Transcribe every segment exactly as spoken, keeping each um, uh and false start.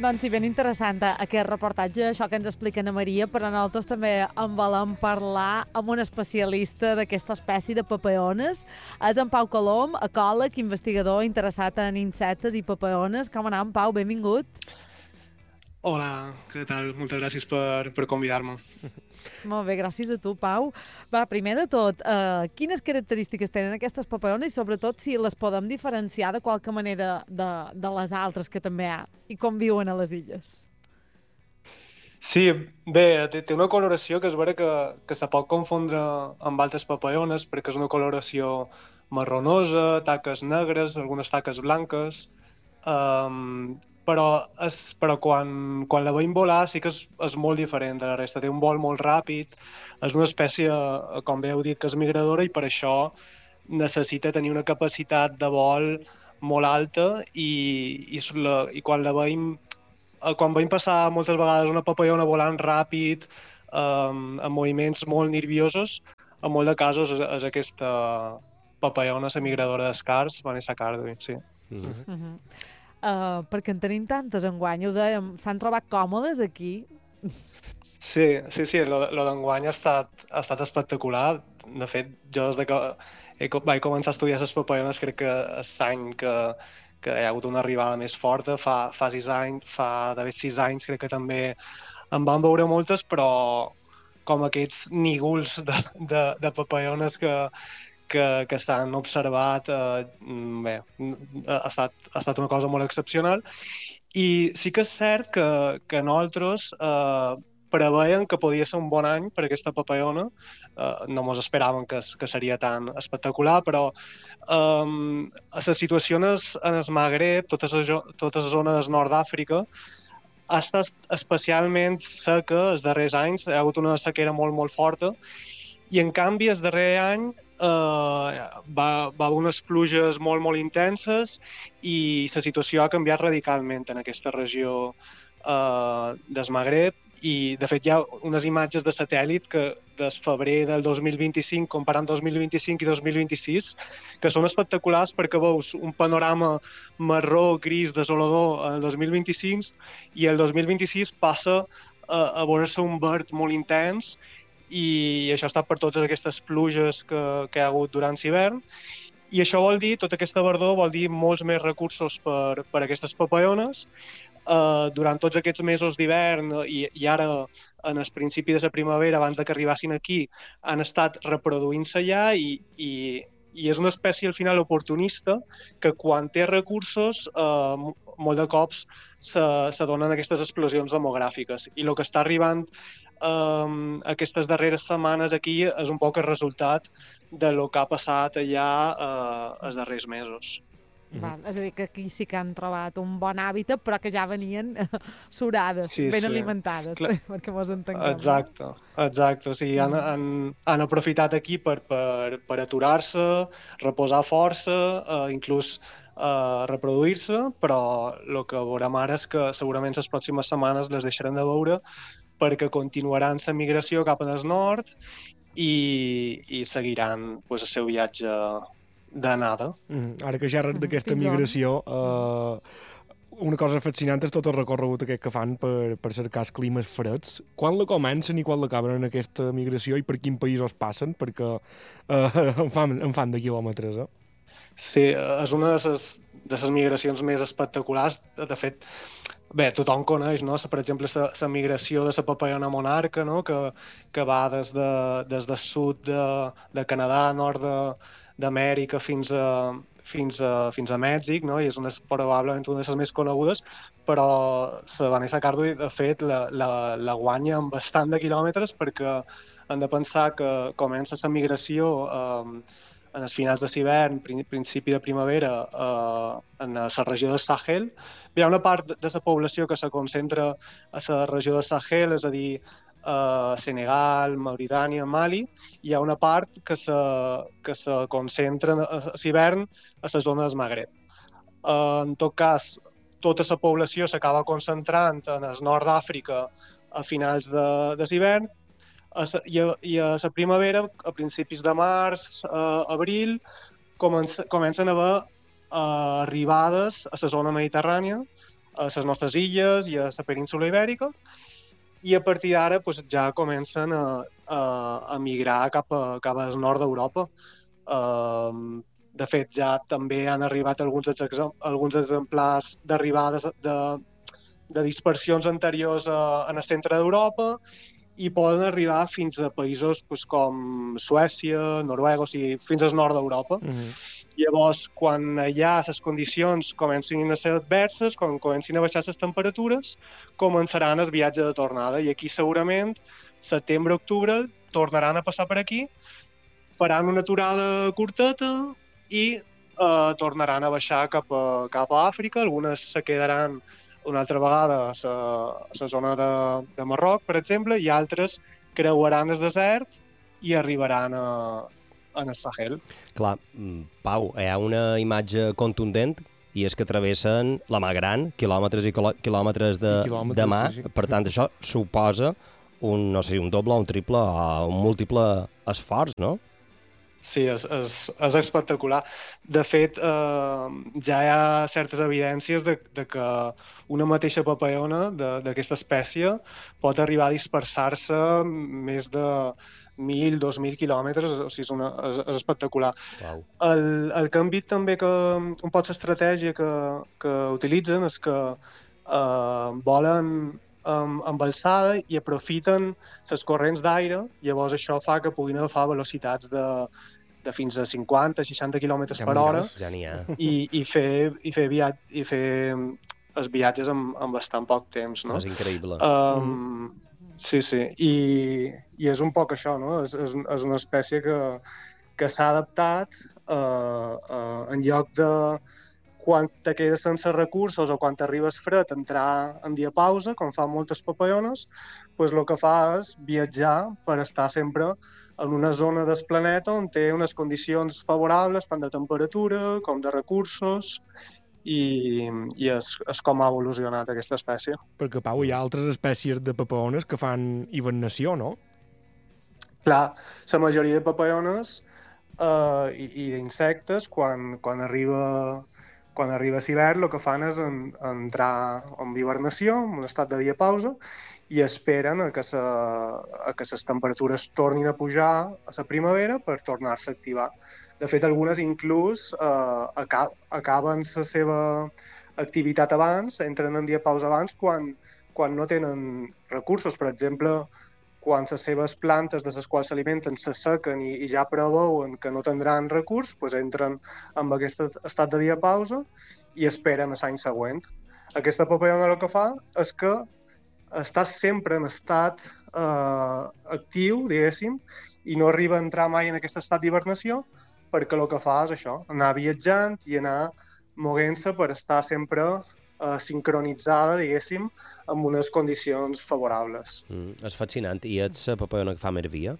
Doncs sí, ben interessant aquest reportatge, això que ens explica Ana Maria, però nosaltres també en volem parlar amb un especialista d'aquesta espècie de papaones. És en Pau Colom, ecòleg, investigador interessat en insectes i papaones. Com anem, Pau? Benvingut. Hola, què tal? Moltes gràcies per, per convidar-me. Molt bé, gràcies a tu, Pau. Va, primer de tot, eh, quines característiques tenen aquestes papaones i sobretot si les podem diferenciar de qualque manera de, de les altres que també hi ha i com viuen a les illes? Sí, bé, té, té una coloració que és vera que, que se pot confondre amb altres papaones perquè és una coloració marronosa, taques negres, algunes taques blanques, um, però, és, però quan, quan la veiem volar sí que és, és molt diferent de la resta. Té un vol molt ràpid, és una espècie, eh, com bé heu dit, que és migradora i per això necessita tenir una capacitat de vol molt alta i, i, la, i quan la veiem eh, quan veiem passar moltes vegades una papallona volant ràpid, um, amb moviments molt nerviosos, en molt de casos és, és aquesta papallona semigradora d'escars, Vanessa Cardo, sí. Mm -hmm. Uh -huh. uh, perquè en tenim tantes enguany, ho dèiem, s'han trobat còmodes aquí? Sí, sí, sí, lo, lo d'enguany ha estat, ha estat espectacular. De fet, jo des de que he, vaig començar a estudiar les papallones crec que és l'any que, que hi ha hagut una arribada més forta, fa, fa sis anys, fa d'haver sis anys crec que també en van veure moltes, però com aquests nígols de, de, de papallones que, que, que s'han observat, eh, bé, ha estat, ha estat una cosa molt excepcional. I sí que és cert que, que nosaltres eh, preveien que podia ser un bon any per aquesta papallona. Uh, no mos esperaven que, que seria tan espectacular, però um, a les situacions en el Magreb, totes les, totes les zones del nord d'Àfrica, ha estat especialment seca els darrers anys, hi ha hagut una sequera molt, molt forta, i en canvi el darrer any eh, va, va haver unes pluges molt, molt intenses i la situació ha canviat radicalment en aquesta regió eh, del Magreb. I, de fet, hi ha unes imatges de satèl·lit que des febrer del dos mil vint-i-cinc, comparant dos mil vint-i-cinc i dos mil vint-i-sis, que són espectaculars perquè veus un panorama marró, gris, desolador en el dos mil vint-i-cinc i el dos mil vint-i-sis passa a, a veure-se un verd molt intens i això està per totes aquestes pluges que, que hi ha hagut durant l'hivern. I això vol dir, tota aquesta verdor vol dir molts més recursos per, per a aquestes papallones. Uh, durant tots aquests mesos d'hivern i, i ara en el principi de la primavera, abans de que arribassin aquí, han estat reproduint-se allà i, i, i és una espècie al final oportunista que quan té recursos uh, molt de cops se, se donen aquestes explosions demogràfiques. I el que està arribant um, aquestes darreres setmanes aquí és un poc el resultat de lo que ha passat allà uh, els darrers mesos. Val, és a dir, que aquí sí que han trobat un bon hàbitat, però que ja venien surades, sí, ben sí. alimentades, Clar. perquè mos entenguem. Exacte, exacte. O sigui, han, han, han aprofitat aquí per, per, per aturar-se, reposar força, eh, inclús eh, reproduir-se, però el que veurem ara és que segurament les pròximes setmanes les deixarem de veure perquè continuaran la migració cap al nord i, i seguiran pues, el seu viatge d'anada. Mm, ara que ja d'aquesta migració, eh, una cosa fascinant és tot el recorregut aquest que fan per, per cercar els climes freds. Quan la comencen i quan l'acaben en aquesta migració i per quins països passen? Perquè eh, en, fan, en fan de quilòmetres, eh? Sí, és una de les, de les migracions més espectaculars. De fet, bé, tothom coneix, no? Per exemple, la migració de la papallona monarca, no? que, que va des, de, des del sud de, de Canadà, nord de d'Amèrica fins a, fins a, fins a Mèxic, no? I és una, probablement una de les més conegudes, però la Vanessa Cardo, de fet, la, la, la guanya amb bastant de quilòmetres perquè hem de pensar que comença la migració eh, en els finals de l'hivern, principi de primavera, eh, en la regió del Sahel. Hi ha una part de la població que se concentra a la regió del Sahel, és a dir, Uh, Senegal, Mauritània, Mali, hi ha una part que se, que se concentra a l'hivern a la zona del Magreb. Uh, en tot cas, tota la població s'acaba concentrant en el nord d'Àfrica a finals de, de l'hivern i, a, i a la primavera, a principis de març, uh, abril, comença, comencen a haver uh, arribades a la zona mediterrània a les nostres illes i a la península ibèrica, i a partir d'ara pues, ja comencen a, a, a migrar cap, a, cap al nord d'Europa. Uh, de fet, ja també han arribat alguns, exem alguns exemplars d'arribades de, de dispersions anteriors a, en el centre d'Europa, i poden arribar fins a països pues, com Suècia, Noruega, o sigui, fins al nord d'Europa. Mhm. Llavors, quan allà les condicions comencin a ser adverses, quan comencin a baixar les temperatures, començaran el viatge de tornada. I aquí segurament, setembre-octubre, tornaran a passar per aquí, faran una aturada curteta i eh, tornaran a baixar cap a, cap a Àfrica. Algunes se quedaran una altra vegada a la, a la zona de, de Marroc, per exemple, i altres creuaran el desert i arribaran a, en el Sahel. Clar, Pau, hi ha una imatge contundent i és que travessen la Mar Gran, quilòmetres i quilòmetres de, quilòmetres, de mar. sí, sí. Per tant, això suposa un, no sé, un doble, un triple o un múltiple esforç, no? Sí, és, és, és espectacular. De fet, eh, ja hi ha certes evidències de, de que una mateixa papallona d'aquesta espècie pot arribar a dispersar-se més de mil, dos mil quilòmetres, o sigui, és, una, és, és espectacular. Wow. El, el que hem vist també que un pot l'estratègia que, que utilitzen és que eh, volen amb, amb alçada i aprofiten les corrents d'aire, llavors això fa que puguin agafar velocitats de, de fins a cinquanta seixanta quilòmetres Ja per m'ho hora diràs. Ja n'hi ha. i, i fer, i fer, viat, i fer els viatges en, en bastant poc temps, no? És increïble. Um, sí, sí, I, i és un poc això, no? És, és, és una espècie que, que s'ha adaptat uh, uh, en lloc de quan te quedes sense recursos o quan t'arribes fred entrar en diapausa, com fan moltes papallones, pues el que fa és viatjar per estar sempre en una zona del planeta on té unes condicions favorables tant de temperatura com de recursos, i, i és, és com ha evolucionat aquesta espècie. Perquè, Pau, hi ha altres espècies de papallones que fan hibernació, no? Clar, la majoria de papallones eh, i, i d'insectes, quan, quan arriba quan arriba l'hivern, el que fan és en, entrar en hibernació, en un estat de diapausa, i esperen a que, sa, a que les temperatures tornin a pujar a la primavera per tornar-se a activar. De fet, algunes inclús eh, aca acaben la seva activitat abans, entren en diapausa abans, quan, quan no tenen recursos. Per exemple, quan les seves plantes de les quals s'alimenten s'assequen i, i ja preveuen que no tindran recurs, doncs entren en aquest estat de diapausa i esperen l'any següent. Aquesta papallona el que fa és que està sempre en estat eh, actiu, diguéssim, i no arriba a entrar mai en aquest estat d'hibernació, perquè el que fa és això, anar viatjant i anar movent-se per estar sempre eh, sincronitzada, diguéssim, amb unes condicions favorables. Mm, és fascinant. I ets la papallona que fa més via?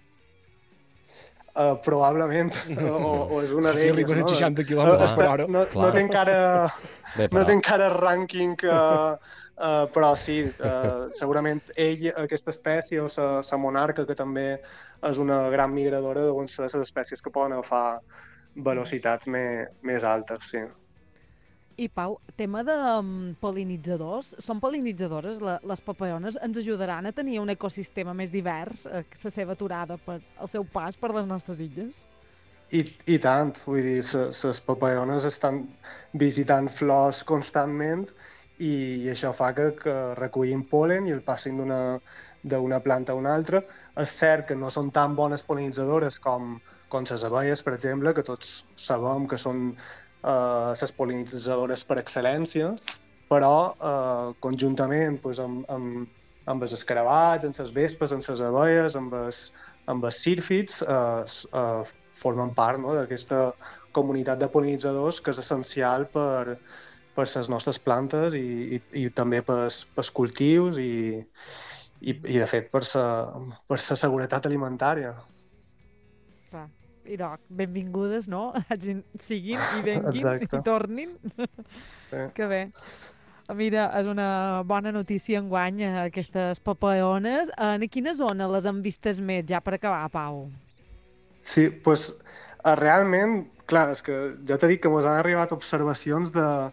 Uh, probablement, o, o és una Sí, d'elles, arriben no? a seixanta quilòmetres per hora. No, Clar. no té encara, Bé, no però... té encara rànquing, uh, uh, però sí, uh, segurament ell, aquesta espècie, o la, la monarca, que també és una gran migradora, deuen ser les espècies que poden agafar velocitats més, més altes, sí. I Pau, tema de um, pol·linitzadors, són pol·linitzadores? La, les papallones ens ajudaran a tenir un ecosistema més divers, a la seva aturada, per, el seu pas per les nostres illes? I, i tant, vull dir, les papallones estan visitant flors constantment i, i això fa que, que recullin polen i el passin d'una d'una planta a una altra. És cert que no són tan bones pol·linitzadores com, com les abelles, per exemple, que tots sabem que són Uh, les pol·linitzadores per excel·lència, però uh, conjuntament pues, amb, amb, amb els escarabats, amb les vespes, amb les abelles, amb els, amb els sírfids, uh, uh, formen part, no?, d'aquesta comunitat de pol·linitzadors que és essencial per, per les nostres plantes i, i, i també pels, pels cultius i, i, i, de fet, per la per sa seguretat alimentària. Clar. I doncs, benvingudes, no? Siguin i venguin Exacte. i tornin. Sí. Que bé. Mira, és una bona notícia enguany, aquestes papallones. En quina zona les han vistes més, ja per acabar, Pau? Sí, doncs, pues, realment, clar, és que ja t'he dit que ens han arribat observacions de,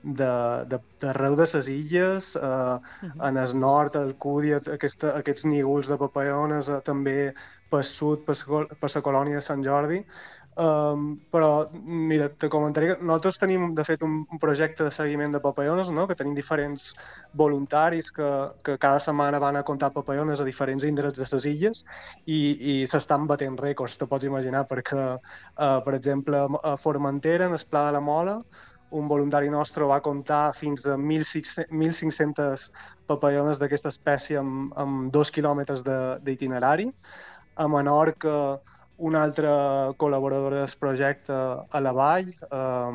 de, de, d'arreu de les illes, eh, uh-huh. en el nord, a Alcúdia, aquesta, aquests nígols de papaiones, eh, també pel sud, per la colònia de Sant Jordi. Um, però, mira, te comentaré que nosaltres tenim, de fet, un, un projecte de seguiment de papaiones, no? Que tenim diferents voluntaris que, que cada setmana van a comptar papaiones a diferents indrets de les illes i, i s'estan batent rècords, te pots imaginar, perquè, uh, per exemple, a Formentera, en el Pla de la Mola, un voluntari nostre va comptar fins a mil cinc-centes papaiones d'aquesta espècie amb, amb dos quilòmetres d'itinerari. A Menorca, una altra col·laboradora del projecte a la vall um,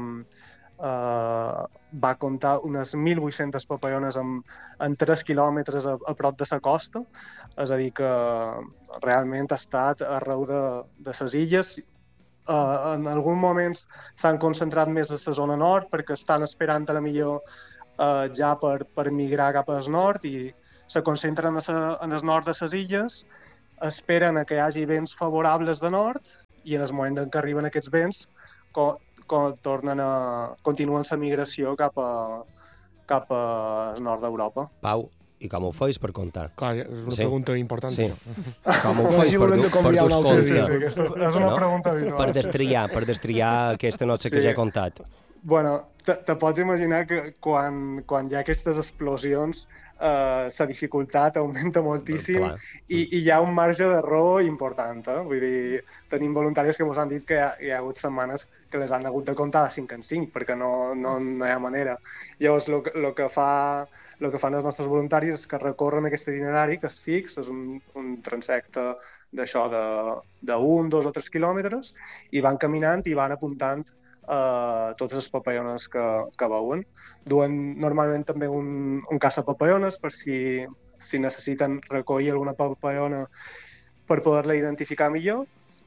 uh, va comptar unes mil vuit-centes papaiones en, en tres quilòmetres a, a prop de la costa, és a dir que realment ha estat arreu de, de les illes. Uh, en alguns moments s'han concentrat més a la zona nord perquè estan esperant a la millor uh, ja per, per migrar cap al nord i se concentren a sa, en el nord de les illes, esperen a que hi hagi vents favorables de nord i en el moment en què arriben aquests vents co, co, tornen a, continuen la migració cap a, cap al nord d'Europa. Pau, i com ho feis per comptar? Clar, és una sí. pregunta important. Sí. Com ho feis per, du, per dus compte? Sí, sí, sí, aquesta és, és una no? pregunta habitual. Per destriar, per destriar aquesta noche sí. que ja he contat. Bueno, te, te pots imaginar que quan, quan hi ha aquestes explosions eh, la dificultat augmenta moltíssim i, i hi ha un marge d'error important. Eh? Vull dir, tenim voluntaris que ens han dit que hi ha, hi ha hagut setmanes que les han hagut de comptar de cinc en cinc perquè no, no, no hi ha manera. Llavors, el que fa... El que fan els nostres voluntaris és que recorren aquest itinerari que és fix, és un, un transecte d'això d'un, dos o tres quilòmetres, i van caminant i van apuntant eh, totes les papaiones que, que veuen. Duen normalment també un, un caça-papaiones per si, si necessiten recollir alguna papaiona per poder-la identificar millor.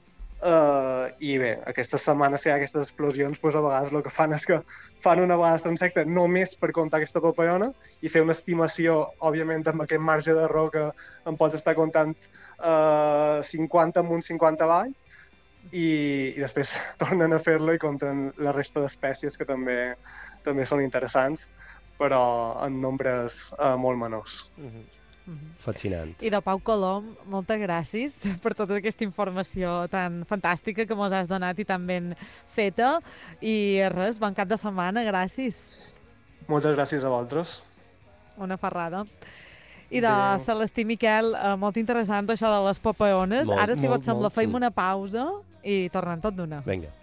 Uh, I bé, aquestes setmanes que hi ha aquestes explosions, doncs a vegades el que fan és que fan una vegada transecte només per comptar aquesta papaiona i fer una estimació, òbviament amb aquest marge d'error que em pots estar comptant uh, cinquanta amunt, cinquanta avall, i, i després tornen a fer-lo i compten la resta d'espècies que també, també són interessants, però en nombres uh, molt menors. Mm-hmm. Fascinant. I de Pau Colom, moltes gràcies per tota aquesta informació tan fantàstica que mos has donat i tan ben feta. I res, bon cap de setmana, gràcies. Moltes gràcies a vosaltres. Una ferrada. I de Bé. Celestí Miquel, eh, molt interessant això de les papaiones. Molt, Ara, si molt, vos sembla, molt. Feim una pausa i tornem tot d'una. Vinga.